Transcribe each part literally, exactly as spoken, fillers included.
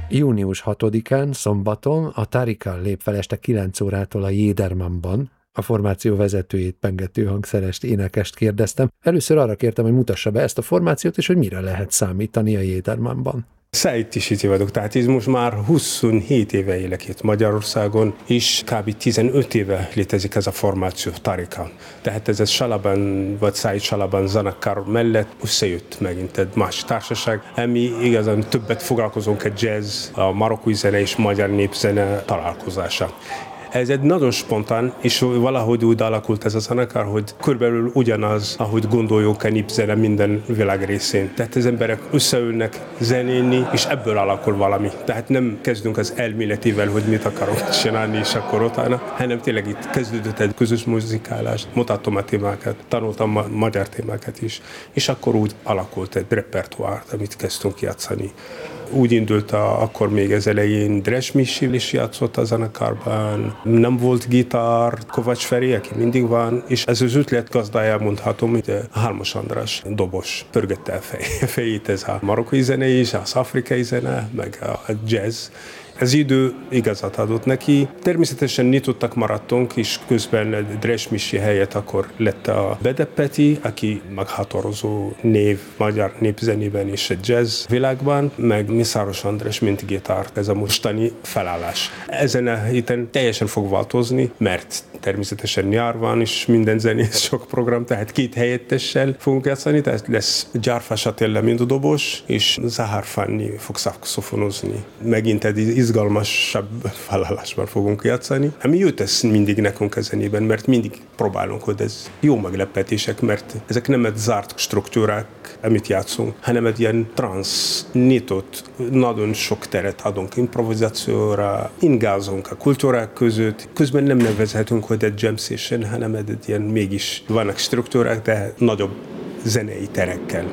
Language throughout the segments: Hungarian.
június hatodikán, szombaton a Tarika lép fel este kilenc órától a Jedermannban. A formáció vezetőjét, pengető hangszerest, énekest kérdeztem. Először arra kértem, hogy mutassa be ezt a formációt, és hogy mire lehet számítani a Jedermannban. Szájtisíti vagyok, tehát ez most már huszonhét éve élek itt Magyarországon, és kb. tizenöt éve létezik ez a formáció, Tarika. Tehát ez a Salaban, vagy Szájt Salaban zenekar mellett összejött megint egy más társaság, ami igazán többet foglalkozunk a jazz, a marokkói zene és magyar népzene találkozása. Ez egy nagyon spontán, és valahogy úgy alakult ez a zenekar, hogy körülbelül ugyanaz, ahogy gondoljuk a népzene minden világ részén. Tehát az emberek összeülnek zenélni, és ebből alakul valami. Tehát nem kezdünk az elméletével, hogy mit akarok csinálni, és akkor utána, hanem tényleg itt kezdődött egy közös muzikálás, mutatom a témákat, tanultam a magyar témákat is, és akkor úgy alakult egy repertoár, amit kezdtünk játszani. Úgy indult a, akkor még az elején Dres Michel is játszott a zenekarban, nem volt gitár, Kovács Feri, aki mindig van, és ez az ötlet gazdája mondhatom, hogy Halmos András dobos pörgette a fej, fejét, ez a marokkói zene is, az afrikai zene, meg a jazz. Ez idő igazat adott neki. Természetesen nyitottak maradtunk, és közben Dres Misi helyett akkor lett a Bede Peti, aki meghatározó név magyar népzenében és a jazz világban, meg Mészáros András, mint gitár. Ez a mostani felállás. Ezen a héten teljesen fog változni, mert természetesen nyár van, és minden zenész sok program, tehát két helyettessel fogunk játszani, tehát lesz Gyárfás Attila, mint dobos, és Zahar Fanni fog szaxofonozni. Megint egy izgalmasabb felállásban fogunk játszani. Ami jött ez mindig nekünk a zenében, mert mindig próbálunk, hogy ez jó meglepetések, mert ezek nem egy zárt struktúrák, amit játszunk, hanem egy ilyen transz, nyitott, nagyon sok teret adunk improvizációra, ingázunk a kultúrák között, közben nem nevezhetünk, hogy egy jam session, hanem egy ilyen mégis vannak struktúrák, de nagyobb zenei terekkel.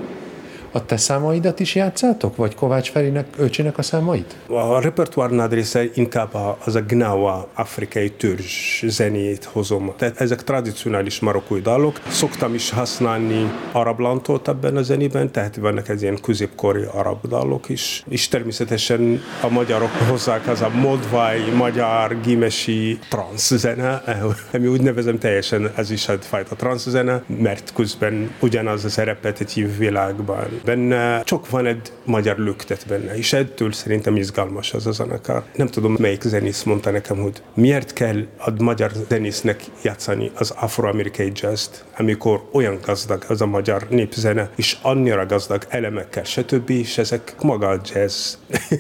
A te számaidat is játszátok, vagy Kovács Ferinek, öcsének a számait? A repertoár nagy része inkább az a gnawa afrikai törzs zenét hozom. Tehát ezek tradicionális marokkói dalok. Szoktam is használni arab lantot ebben a zenében, tehát vannak ez ilyen középkori arab dalok is. És természetesen a magyarok hozzák az a moldvai, magyar, gímesi transz zene, ami úgy nevezem teljesen, ez is egyfajta transz zene, mert közben ugyanaz az repetitív világban benne, csak van egy magyar löktet benne, és ettől szerintem izgalmas az a zenekar. Nem tudom, melyik zenész mondta nekem, hogy miért kell a magyar zenésznek játszani az afroamerikai jazzt, amikor olyan gazdag az a magyar népzene, és annyira gazdag elemekkel, stb., és ezek maga a jazz.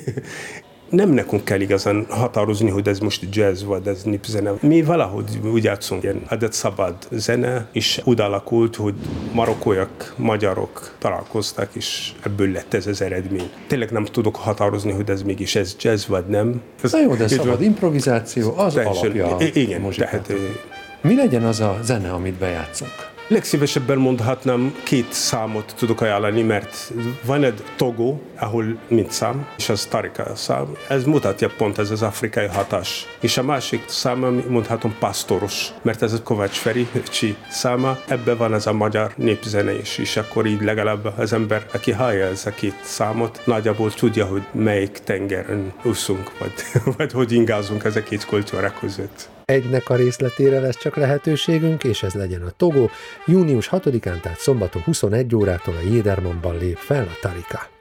Nem nekünk kell igazán határozni, hogy ez most jazz vagy ez népzene. Mi valahogy úgy játszunk ilyen adett szabad zene, és úgy alakult, hogy marokkóiak, magyarok találkoztak, és ebből lett ez az eredmény. Tényleg nem tudok határozni, hogy ez mégis ez jazz vagy nem. Ez Na jó, de szabad improvizáció az alapja a igen, muzsikát. tehát, Mi legyen az a zene, amit bejátszunk? Legszívesebben mondhatnám, két számot tudok ajánlani, mert van egy Togo, ahol mint szám, és az Tarika szám. Ez mutatja pont ez az afrikai hatás. És a másik szám, ami mondhatom Pásztoros, mert ez a Kovács Feri öcsi száma. Ebben van ez a magyar népzene is, és akkor így legalább az ember, aki hallja ez a két számot, nagyjából tudja, hogy melyik tengeren úszunk, vagy, vagy hogy ingázunk ez a két kultúrák között. Egynek a részletére lesz csak lehetőségünk, és ez legyen a Togo. június hatodikán, tehát szombaton huszonegy órától a Jedermannban lép fel a Tarika.